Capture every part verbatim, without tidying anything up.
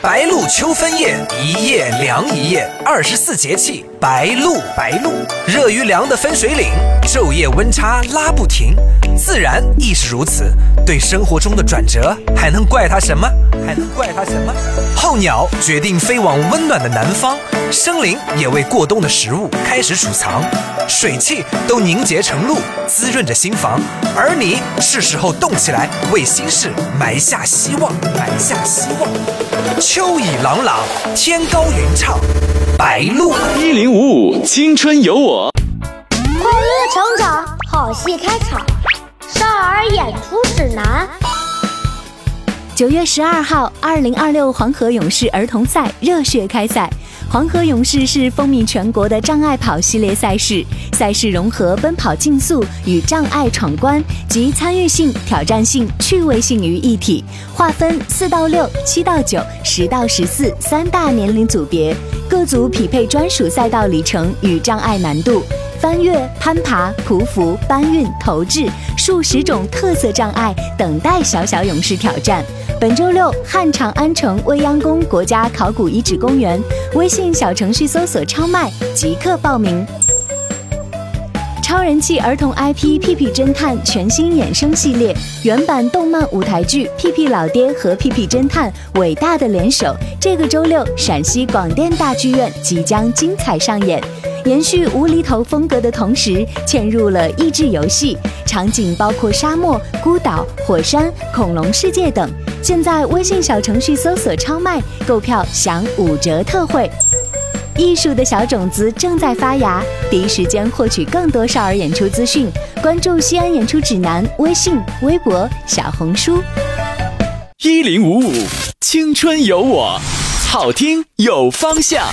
白露秋分夜，一夜凉一夜，二十四节气白露白露，热与凉的分水岭，昼夜温差拉不停。自然亦是如此，对生活中的转折，还能怪它什么？还能怪它什么？候鸟决定飞往温暖的南方，生灵也为过冬的食物开始储藏，水汽都凝结成露，滋润着心房。而你是时候动起来，为心事埋下希望，埋下希望。秋意朗朗，天高云畅，白露。 一零五五青春有我， 快乐成长，好戏开场，少儿演出指南。 九月十二号，二零二六黄河勇士儿童赛热血开赛。黄河勇士是风靡全国的障碍跑系列赛事，赛事融合奔跑竞速与障碍闯关及参与性、挑战性、趣味性于一体，划分四到六、七到九、十到十四三大年龄组别，各组匹配专属赛道里程与障碍难度。翻越、攀爬、匍匐、搬运、投掷，数十种特色障碍等待小小勇士挑战。本周六，汉长安城未央宫国家考古遗址公园，微信小程序搜索超麦即刻报名。超人气儿童 I P 屁屁侦探全新衍生系列，原版动漫舞台剧屁屁老爹和屁屁侦探伟大的联手，这个周六陕西广电大剧院即将精彩上演。延续无厘头风格的同时，嵌入了益智游戏，场景包括沙漠、孤岛、火山、恐龙世界等。现在微信小程序搜索超麦，购票享五折特惠。艺术的小种子正在发芽，第一时间获取更多少儿演出资讯，关注西安演出指南微信、微博、小红书。 一零五五青春有我，好听有方向。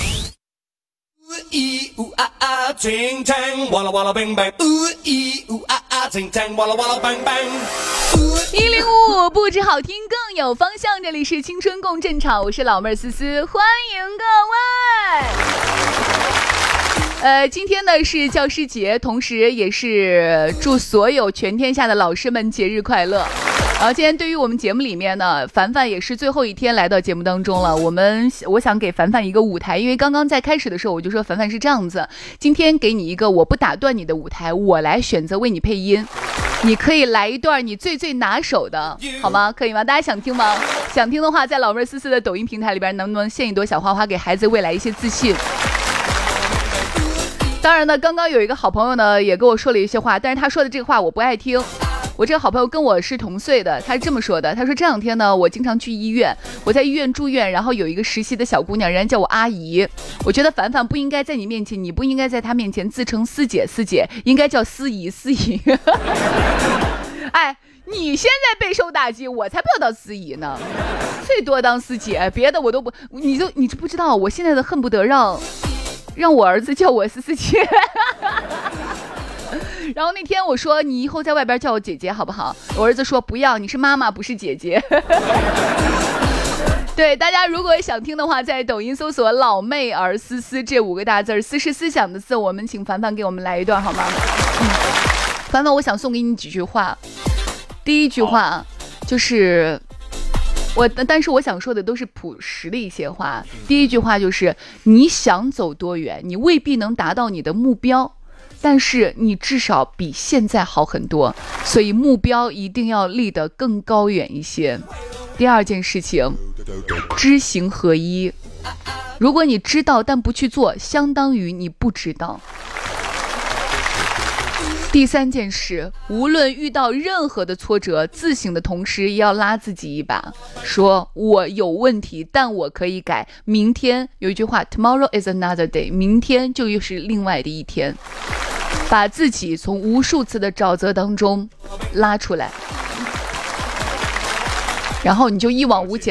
Ooh ooh ah ah, ting tang, walla walla bang bang. Ooh ooh ah ah, ting tang, walla walla bang bang. 一零五五不止好听更有方向，这里是青春共振场，我是老妹儿思思，欢迎各位。呃，今天呢是教师节，同时也是祝所有全天下的老师们节日快乐。然后今天对于我们节目里面呢，凡凡也是最后一天来到节目当中了。我们我想给凡凡一个舞台，因为刚刚在开始的时候我就说凡凡是这样子，今天给你一个我不打断你的舞台，我来选择为你配音，你可以来一段你最最拿手的，好吗？可以吗？大家想听吗？想听的话，在老妹儿思思的抖音平台里边，能不能献一朵小花花，给孩子未来一些自信？当然呢，刚刚有一个好朋友呢也跟我说了一些话，但是他说的这个话我不爱听。我这个好朋友跟我是同岁的，他是这么说的，他说这两天呢我经常去医院，我在医院住院，然后有一个实习的小姑娘，人家叫我阿姨，我觉得凡凡不应该在你面前，你不应该在她面前自称师姐师姐，应该叫司仪司仪。哎，你现在备受打击，我才不要当司仪呢，最多当师姐，别的我都不，你就你知不知道，我现在的恨不得让让我儿子叫我思思姐。然后那天我说你以后在外边叫我姐姐好不好，我儿子说不要，你是妈妈不是姐姐。对，大家如果想听的话，在抖音搜索老妹儿思思这五个大字，思是思想的思，我们请凡凡给我们来一段好吗？嗯，凡凡，我想送给你几句话。第一句话就是我，但是我想说的都是朴实的一些话。第一句话就是你想走多远，你未必能达到你的目标，但是你至少比现在好很多，所以目标一定要立得更高远一些。第二件事情，知行合一，如果你知道但不去做，相当于你不知道。第三件事，无论遇到任何的挫折，自省的同时也要拉自己一把，说我有问题，但我可以改。明天有一句话 Tomorrow is another day， 明天就又是另外的一天。把自己从无数次的沼泽当中拉出来，然后你就一往无前。